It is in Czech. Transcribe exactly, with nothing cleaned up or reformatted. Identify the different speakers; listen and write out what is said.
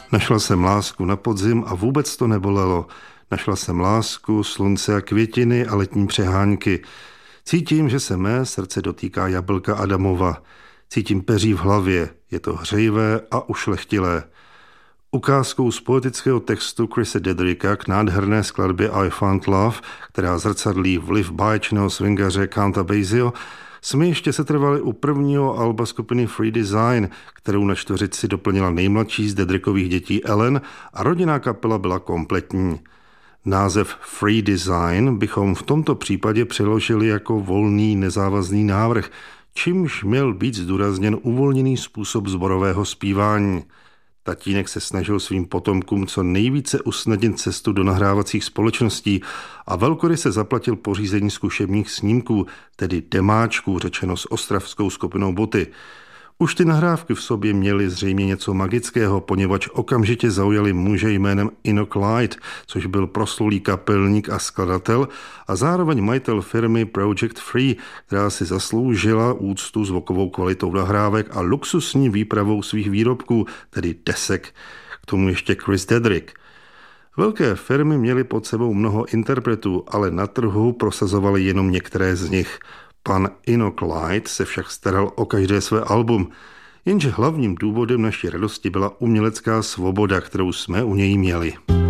Speaker 1: Našla jsem lásku na podzim a vůbec to nebolelo. Našla jsem lásku, slunce a květiny a letní přehánky. Cítím, že se mé srdce dotýká jablka Adamova. Cítím peří v hlavě, je to hřejivé a ušlechtilé. Ukázkou z poetického textu Chrise Dedricka k nádherné skladbě I Found Love, která zrcadlí vliv báječného swingaře Counta Basio, jsme ještě setrvali u prvního alba skupiny Free Design, kterou na čtveřici doplnila nejmladší z Dedrickových dětí Ellen a rodinná kapela byla kompletní. Název Free Design bychom v tomto případě přeložili jako volný nezávazný návrh, čímž měl být zdůrazněn uvolněný způsob sborového zpívání. Tatínek se snažil svým potomkům co nejvíce usnadnit cestu do nahrávacích společností a velkoryse zaplatil pořízení zkušebních snímků, tedy demáčků, řečeno s ostravskou skupinou Boty. Už ty nahrávky v sobě měly zřejmě něco magického, poněvadž okamžitě zaujali muže jménem Eno Clyde, což byl proslulý kapelník a skladatel a zároveň majitel firmy Project Free, která si zasloužila úctu zvukovou kvalitou nahrávek a luxusní výpravou svých výrobků, tedy desek. K tomu ještě Chris Dedrick. Velké firmy měly pod sebou mnoho interpretů, ale na trhu prosazovali jenom některé z nich. Pan Eno Clyde se však staral o každé své album, jenže hlavním důvodem naší radosti byla umělecká svoboda, kterou jsme u něj měli.